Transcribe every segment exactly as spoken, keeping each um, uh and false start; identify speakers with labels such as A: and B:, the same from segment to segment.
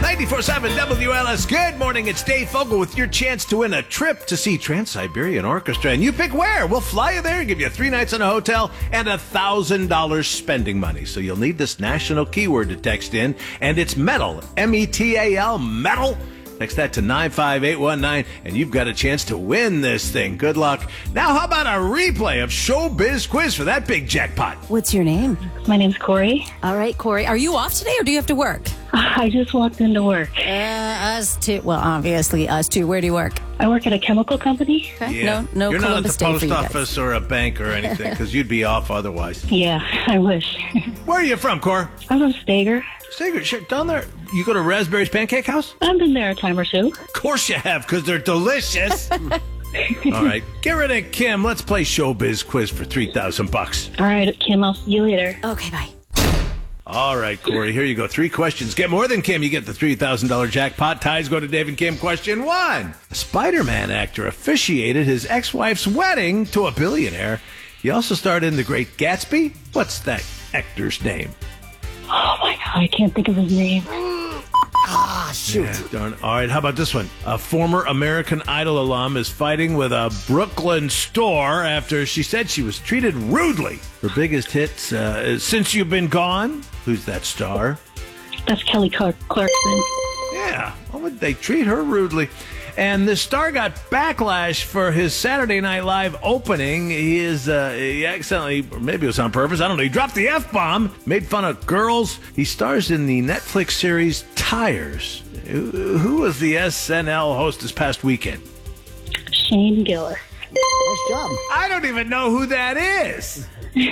A: ninety-four point seven W L S. Good morning. It's Dave Fogle with your chance to win a trip to see Trans-Siberian Orchestra. And you pick where. We'll fly you there, give you three nights in a hotel, and one thousand dollars spending money. So you'll need this national keyword to text in, and it's metal. M E T A L, metal. Text that to nine five eight one nine, and you've got a chance to win this thing. Good luck. Now, how about a replay of Showbiz Quiz for that big jackpot?
B: What's your name?
C: My name's Corey.
B: All right, Corey. Are you off today or do you have to work?
C: I just walked into work.
B: Uh, us too. Well, obviously us too. Where do you work?
C: I work at a chemical company.
B: Okay. No, no
A: You're
B: Columbus
A: not at the
B: Day for
A: post
B: you
A: office
B: guys.
A: or a bank or anything, because you'd be off otherwise.
C: Yeah, I wish.
A: Where are you from, Cor?
C: I'm from Stager.
A: Stager, shit, down there. You go to Raspberry's Pancake House?
C: I've been there a time or two.
A: Of course you have, because they're delicious. All right, get rid of Kim. Let's play Showbiz Quiz for three thousand bucks.
C: All right, Kim, I'll see you later.
B: Okay, bye.
A: All right, Corey, here you go. Three questions. Get more than Kim, you get the three thousand dollars jackpot. Ties go to Dave and Kim. Question one. A Spider-Man actor officiated his ex-wife's wedding to a billionaire. He also starred in The Great Gatsby. What's that actor's name?
C: Oh, my God, I can't think of his name.
B: Ah, shoot.
A: Yeah, darn. All right, how about this one? A former American Idol alum is fighting with a Brooklyn store after she said she was treated rudely. Her biggest hits, uh, is Since You've Been Gone. Who's that star?
C: That's Kelly Clark- Clarkson.
A: Yeah, why would they treat her rudely? And the star got backlash for his Saturday Night Live opening. He is, uh, he accidentally, or maybe it was on purpose, I don't know, he dropped the F-bomb, made fun of girls. He stars in the Netflix series Tires. Who who was the S N L host this past weekend?
C: Shane Gillis.
B: Nice job.
A: I don't even know who that is.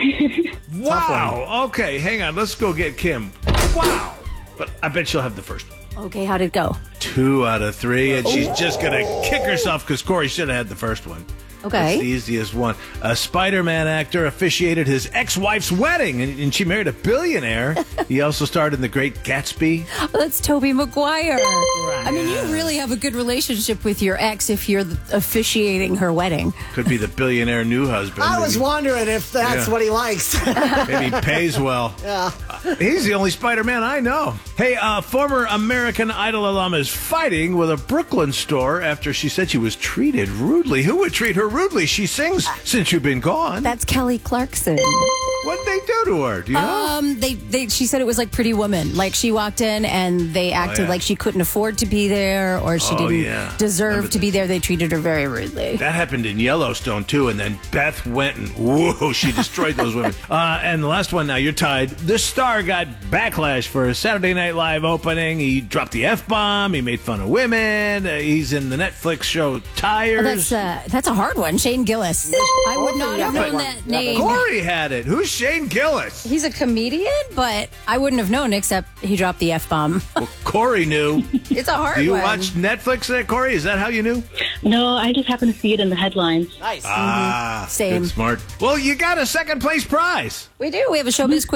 A: Wow. Okay, hang on. Let's go get Kim. Wow. But I bet she'll have the first one.
B: Okay, how'd it go?
A: Two out of three, and she's just going to kick herself because Corey should have had the first one.
B: Okay.
A: That's the easiest one. A Spider-Man actor officiated his ex-wife's wedding, and, and she married a billionaire. He also starred in The Great Gatsby.
B: That's Tobey Maguire. I mean, you really have a good relationship with your ex if you're officiating her wedding.
A: Could be the billionaire new husband.
D: I was
A: Maybe-
D: wondering if that's
A: Yeah.
D: what he likes.
A: Maybe he pays well.
D: Yeah.
A: He's the only Spider-Man I know. Hey, a former American Idol alum is fighting with a Brooklyn store after she said she was treated rudely. Who would treat her rudely? She sings Since You've Been Gone.
B: That's Kelly Clarkson.
A: What'd they do to her? Do you know?
B: Um, they, they, she said it was like Pretty Woman. Like she walked in and they acted
A: yeah.
B: like she couldn't afford to be there or she
A: Oh,
B: didn't
A: yeah.
B: deserve
A: Remember
B: to be
A: this.
B: there. They treated her very rudely.
A: That happened in Yellowstone, too, and then Beth went and, whoa, she destroyed those women. Uh, and the last one, now you're tied. This star got backlash for his Saturday Night Live opening. He dropped the F-bomb. He made fun of women. Uh, he's in the Netflix show Tires.
B: Oh, that's uh, that's a hard one. Shane Gillis. I would not have known that name.
A: Corey had it. Who's Shane Gillis?
B: He's a comedian, but I wouldn't have known except he dropped the F-bomb.
A: Well, Corey knew.
B: It's a hard
A: Do you
B: one.
A: watch Netflix there, Corey? Is that how you knew?
C: No, I just happened to see it in the headlines.
D: Nice.
A: Ah,
B: Same.
A: good, smart. Well, you got a second place prize.
B: We do. We have a Showbiz Quiz